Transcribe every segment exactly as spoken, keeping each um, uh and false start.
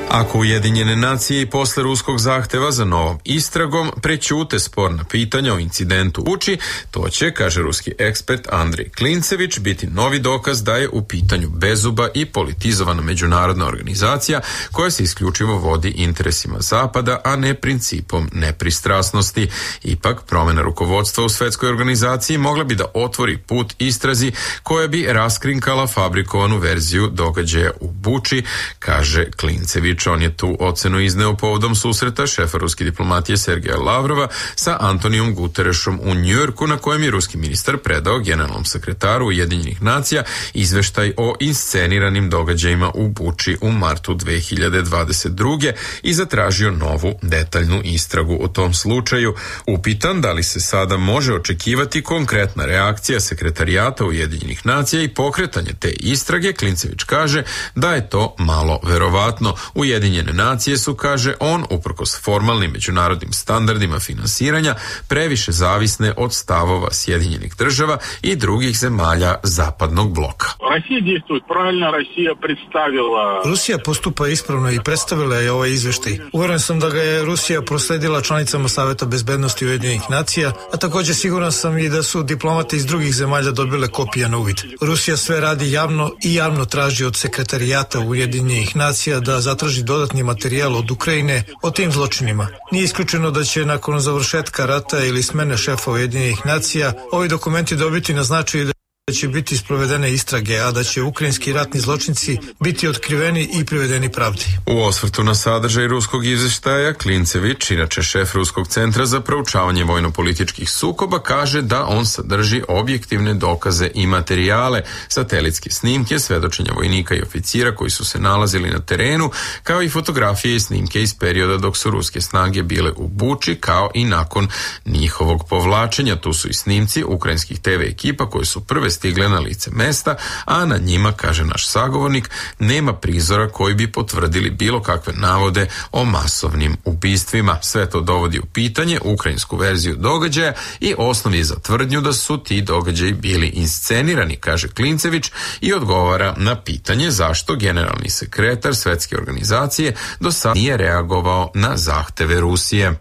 Ako Ujedinjene nacije i posle ruskog zahteva za novom istragom prećute sporna pitanja o incidentu u Buči, to će, kaže ruski ekspert Andrej Klincević, biti novi dokaz da je u pitanju bezuba i politizovana međunarodna organizacija koja se isključivo vodi interesima Zapada, a ne principom nepristrasnosti. Ipak, promjena rukovodstva u svetskoj organizaciji mogla bi da otvori put istrazi koja bi raskrinkala fabrikovanu verziju događaja u Buči, kaže Klincević. On je tu ocenu izneo povodom susreta šefa ruske diplomatije Sergeja Lavrova sa Antonijom Guterešom u Njujorku, na kojem je ruski ministar predao generalnom sekretaru Ujedinjenih nacija izveštaj o insceniranim događajima u Buči u martu dve hiljade dvadeset druge i zatražio novu detaljnu istragu o tom slučaju. Upitan da li se sada može očekivati konkretna reakcija sekretarijata Ujedinjenih nacija i pokretanje te istrage, Klincević kaže da je to malo verovatno. Ujedinjene nacije su, kaže on, uprkos formalnim međunarodnim standardima finansiranja, previše zavisne od stavova Sjedinjenih država i drugih zemalja zapadnog bloka. Rusija djeluje pravilno, Rusija predstavila... Rusija postupa ispravno i predstavila je ovaj izveštaj. Uveren sam da ga je Rusija prosledila članicama Saveta bezbednosti Ujedinjenih nacija, a također siguran sam i da su diplomate iz drugih zemalja dobile kopije na uvid. Rusija sve radi javno i javno traži od sekretarijata Ujedinjenih nacija da zatraži dodatni materijal od Ukrajine o tim zločinima. Nije isključeno da će nakon završetka rata ili smene šefa Ujedinjenih nacija ovi dokumenti dobiti na značaju da da će biti sprovedene istrage, a da će ukrajinski ratni zločinci biti otkriveni i privedeni pravdi. U osvrtu na sadržaj ruskog izveštaja, Klincević, inače šef Ruskog centra za proučavanje vojno-političkih sukoba, kaže da on sadrži objektivne dokaze i materijale, satelitske snimke, svedočenja vojnika i oficira koji su se nalazili na terenu, kao i fotografije i snimke iz perioda dok su ruske snage bile u Buči, kao i nakon njihovog povlačenja. Tu su i snimci ukrajinskih te ve ekipa koje su prve stigle na lice mesta, a na njima, kaže naš sagovornik, nema prizora koji bi potvrdili bilo kakve navode o masovnim ubistvima. Sve to dovodi u pitanje ukrajinsku verziju događaja i osnovi za tvrdnju da su ti događaji bili inscenirani, kaže Klincević, i odgovara na pitanje zašto generalni sekretar Svetske organizacije do sada nije reagovao na zahteve Rusije.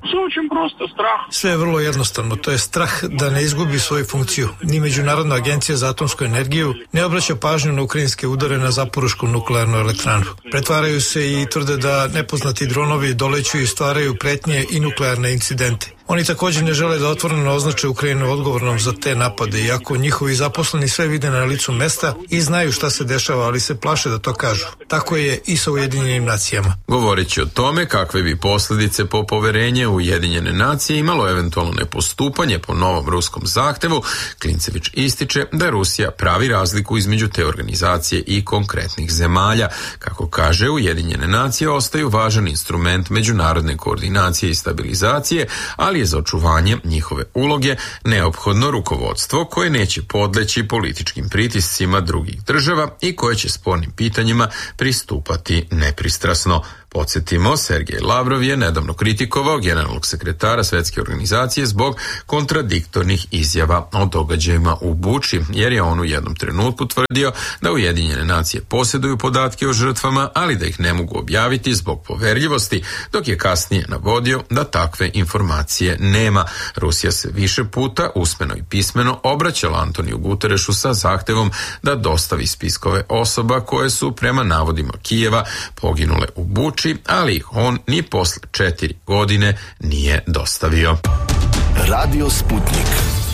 Sve je vrlo jednostavno, to je strah da ne izgubi svoju funkciju. Ni Međunarodna agencija za atomsku energiju ne obraća pažnju na ukrajinske udare na Zaporušku nuklearnu elektranu. Pretvaraju se i tvrde da nepoznati dronovi doleću i stvaraju pretnje i nuklearne incidente. Oni također ne žele da otvoreno označe Ukrajinu odgovornom za te napade, iako njihovi zaposleni sve vide na licu mesta i znaju šta se dešava, ali se plaše da to kažu. Tako je i sa Ujedinjenim nacijama. Govoreći o tome kakve bi posljedice po poverenje u Ujedinjene nacije imalo eventualno nepostupanje po novom ruskom zahtevu, Klincević ističe da Rusija pravi razliku između te organizacije i konkretnih zemalja. Kako kaže, Ujedinjene nacije ostaju važan instrument međunarodne koordinacije i stabilizacije, ali je za očuvanje njihove uloge neophodno rukovodstvo koje neće podleći političkim pritiscima drugih država i koje će spornim pitanjima pristupati nepristrasno. Podsjetimo, Sergej Lavrov je nedavno kritikovao generalnog sekretara Svetske organizacije zbog kontradiktornih izjava o događajima u Buči, jer je on u jednom trenutku tvrdio da Ujedinjene nacije posjeduju podatke o žrtvama, ali da ih ne mogu objaviti zbog poverljivosti, dok je kasnije navodio da takve informacije nema. Rusija se više puta usmeno i pismeno obraćala Antoniju Guterešu sa zahtevom da dostavi spiskove osoba koje su prema navodima Kijeva poginule u Buči, ali ih on ni posle četiri godine nije dostavio. Radio Sputnik.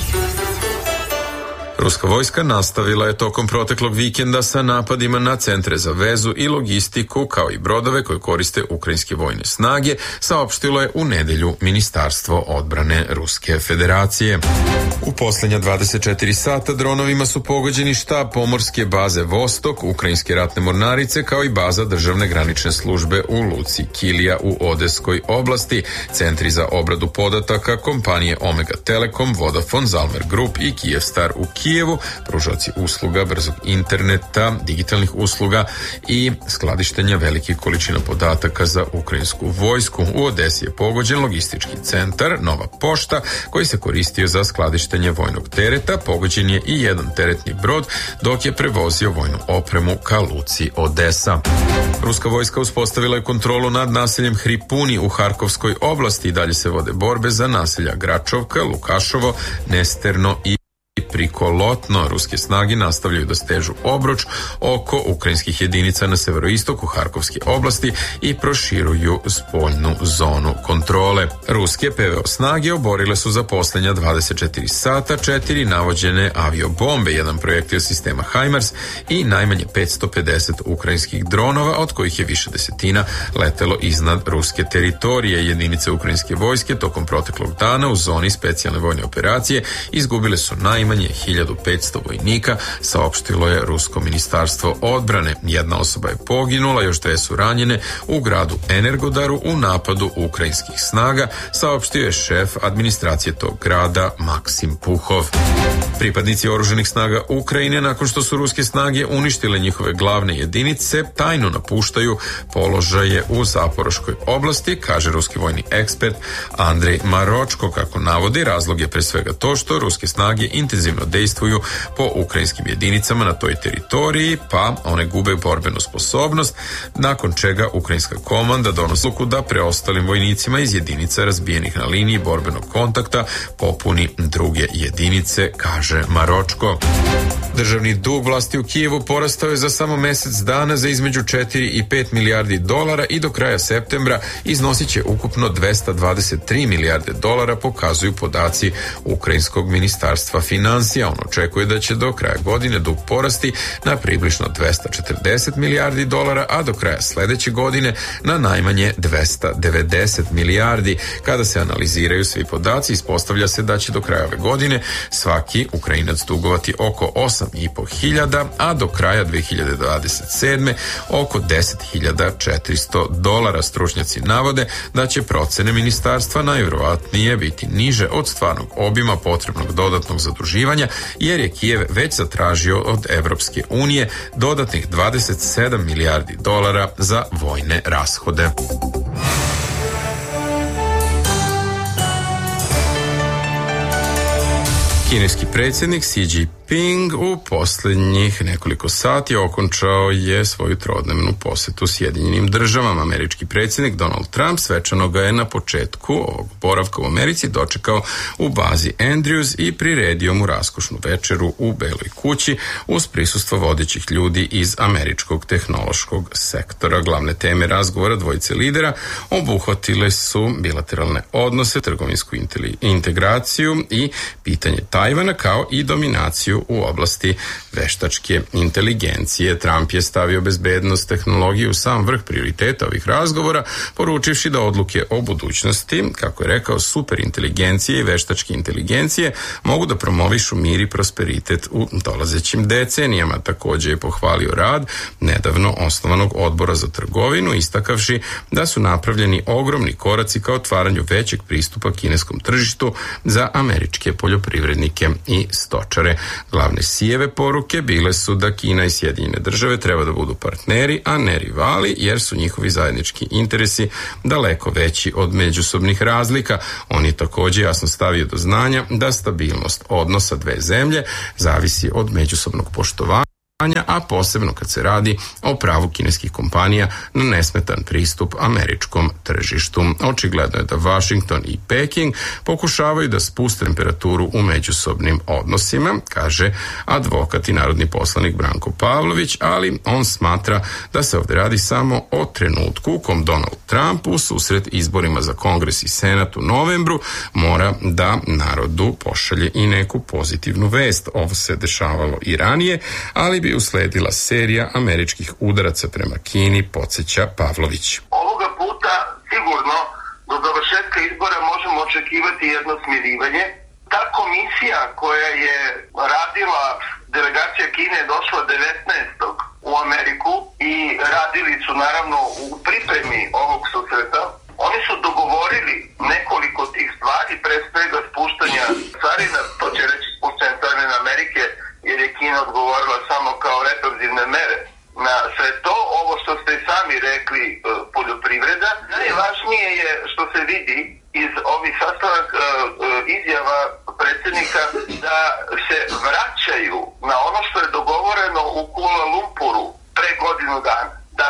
Ruska vojska nastavila je tokom proteklog vikenda sa napadima na centre za vezu i logistiku, kao i brodove koje koriste ukrajinske vojne snage, saopštilo je u nedelju Ministarstvo odbrane Ruske federacije. U posljednja dvadeset četiri sata dronovima su pogođeni štab pomorske baze Vostok, ukrajinske ratne mornarice, kao i baza državne granične službe u luci Kilija u Odeskoj oblasti, centri za obradu podataka kompanije Omega Telekom, Vodafone, Zalmer Group i Kijevstar u Kijevu, pružaoci usluga brzog interneta, digitalnih usluga i skladištenja velikih količina podataka za ukrajinsku vojsku. U Odesi je pogođen logistički centar Nova pošta koji se koristio za skladištenje vojnog tereta. Pogođen je i jedan teretni brod dok je prevozio vojnu opremu ka luci Odesa. Ruska vojska uspostavila je kontrolu nad naseljem Hripuni u Harkovskoj oblasti i dalje se vode borbe za naselja Gračovka, Lukašovo, Nesterno i Prikolotno. Ruske snage nastavljaju da stežu obruč oko ukrajinskih jedinica na severoistoku Harkovske oblasti i proširuju spoljnu zonu kontrole. Ruske P V O snage oborile su za posljednja dvadeset četiri sata četiri navođene aviobombe, jedan projektil sistema HIMARS i najmanje petsto pedeset ukrajinskih dronova, od kojih je više desetina letelo iznad ruske teritorije. Jedinice ukrajinske vojske tokom proteklog dana u zoni specijalne vojne operacije izgubile su najmanje hiljadu petsto vojnika, saopštilo je Rusko ministarstvo odbrane. Jedna osoba je poginula, još dve su ranjene u gradu Energodaru u napadu ukrajinskih snaga, saopštio je šef administracije tog grada Maksim Puhov. Pripadnici oružanih snaga Ukrajine, nakon što su ruske snage uništile njihove glavne jedinice, tajno napuštaju položaje u Zaporoškoj oblasti, kaže ruski vojni ekspert Andrej Maročko. Kako navodi, razlog je pre svega to što ruske snage intenzivno dejstvuju po ukrajinskim jedinicama na toj teritoriji, pa one gube borbenu sposobnost, nakon čega ukrajinska komanda donosi odluku da preostalim vojnicima iz jedinica razbijenih na liniji borbenog kontakta popuni druge jedinice, kaže Maročko. Državni dug vlasti u Kijevu porastao je za samo mesec dana za između četiri i pet milijardi dolara i do kraja septembra iznosit će ukupno dvesta dvadeset tri milijarde dolara, pokazuju podaci Ukrajinskog ministarstva financija. On očekuje da će do kraja godine dug porasti na približno dvesta četrdeset milijardi dolara, a do kraja sledeće godine na najmanje dvesta devedeset milijardi. Kada se analiziraju svi podaci, ispostavlja se da će do kraja ove godine svaki Ukrajinac dugovati oko osam i po hiljada, a do kraja dve hiljade dvadeset sedme oko deset hiljada četiristo dolara. Stručnjaci navode da će procene ministarstva najvjerovatnije biti niže od stvarnog obima potrebnog dodatnog zaduživanja, jer je Kijev već zatražio od Evropske unije dodatnih dvadeset sedam milijardi dolara za vojne rashode. Kineski predsjednik Xi Jinping u posljednjih nekoliko sati okončao je svoju trodnevnu posjetu Sjedinjenim državama. Američki predsjednik Donald Trump svečano ga je na početku ovog boravka u Americi dočekao u bazi Andrews i priredio mu raskošnu večeru u Beloj kući uz prisustvo vodećih ljudi iz američkog tehnološkog sektora. Glavne teme razgovora dvojice lidera obuhvatile su bilateralne odnose, trgovinsku integraciju i pitanje Tajvana, kao i dominaciju u oblasti veštačke inteligencije. Trump je stavio bezbednost tehnologije u sam vrh prioriteta ovih razgovora, poručivši da odluke o budućnosti, kako je rekao, superinteligencije i veštačke inteligencije mogu da promovišu mir i prosperitet u dolazećim decenijama. Također je pohvalio rad nedavno osnovanog odbora za trgovinu, istakavši da su napravljeni ogromni koraci ka otvaranju većeg pristupa kineskom tržištu za američke poljoprivrednike i stočare. Glavne Xijeve poruke bile su da Kina i Sjedinjene države treba da budu partneri, a ne rivali, jer su njihovi zajednički interesi daleko veći od međusobnih razlika. On je također jasno stavio do znanja da stabilnost odnosa dve zemlje zavisi od međusobnog poštovanja, a posebno kad se radi o pravu kineskih kompanija na nesmetan pristup američkom tržištu. Očigledno je da Washington i Peking pokušavaju da spuste temperaturu u međusobnim odnosima, kaže advokat i narodni poslanik Branko Pavlović, ali on smatra da se ovdje radi samo o trenutku u kom Donald Trump u susret izborima za Kongres i Senat u novembru mora da narodu pošalje i neku pozitivnu vest. Ovo se dešavalo i ranije, ali bi usledila serija američkih udaraca prema Kini, podsjeća Pavlović. Ovoga puta sigurno do završetka izbora možemo očekivati jedno smirivanje. Ta komisija koja je radila, delegacija Kine je došla devetnaestog u Ameriku i radili su naravno u pripremi ovog susreta. Oni su dogovorili nekoliko tih stvari, pre svega spuštanja carina, to će reći spuštanje carina Amerike, jer je Kina odgovorila samo kao represivne mere na sve to. Ovo što ste sami rekli, poljoprivreda. Najvažnije je što se vidi iz ovih sastavak izjava predsjednika da se vraćaju na ono što je dogovoreno u Kuala Lumpuru pre godinu dana. Dakle, i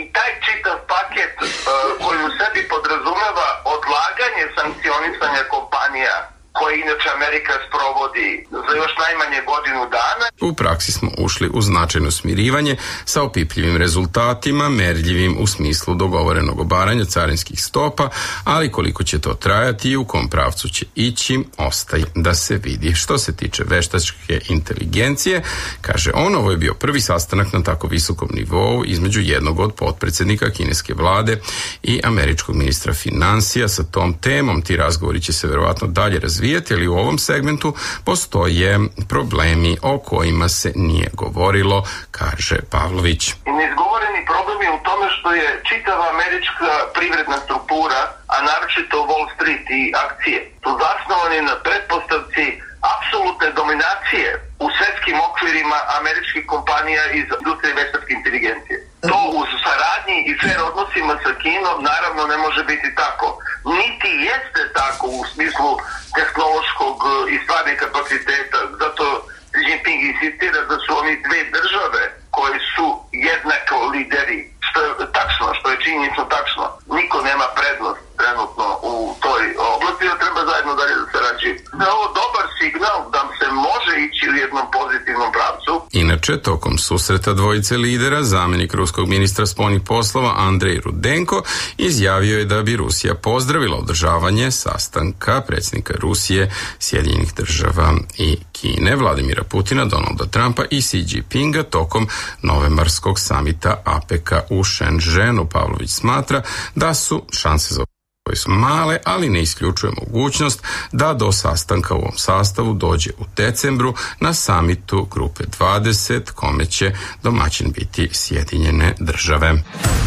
i taj čitav paket uh, koji u sebi podrazumeva odlaganje sankcionisanja kompanija koje inače Amerika sprovodi za još najmanje godinu dana. U praksi smo ušli u značajno smirivanje sa opipljivim rezultatima, merljivim u smislu dogovorenog obaranja carinskih stopa, ali koliko će to trajati i u kom pravcu će ići, ostaje da se vidi. Što se tiče veštačke inteligencije, kaže on, ovo je bio prvi sastanak na tako visokom nivou između jednog od potpredsjednika kineske vlade i američkog ministra finansija sa tom temom. Ti razgovori će se verovatno dalje razvijati, ali u ovom segmentu postoje problemi o kojima se nije govorilo, kaže Pavlović. Neizgovoreni problem je u tome što je čitava američka privredna struktura, a naročito Wall Street i akcije, su zasnovani na pretpostavci apsolutne dominacije u svetskim okvirima američkih kompanija iz industrije veštačke inteligencije. To u saradnji i fair odnosima sa Kinom naravno ne može biti tako. Niti jeste tako u smislu tehnološkog i stvarnih kapaciteta. Zato Xi Jinping insistira da su oni dve države koje su jednako lideri. Što je tačno, što je činjenično tačno. Niko nema prednost trenutno u toj oblasti, da treba zajedno dalje da se rađi. Da je ovo dobar signal da se može ići u jednom pozitivnom pravcu. Inače, tokom susreta dvojice lidera, zamjenik ruskog ministra spoljnih poslova Andrej Rudenko izjavio je da bi Rusija pozdravila održavanje sastanka predsjednika Rusije, Sjedinjenih država i Kine, Vladimira Putina, Donalda Trumpa i Xi Jinpinga tokom novembarskog samita APEC-a u Shenzhenu. Pavlović smatra da su šanse za koje su male, ali ne isključuje mogućnost da do sastanka u ovom sastavu dođe u decembru na samitu Grupe dvadeset, kome će domaćin biti Sjedinjene države.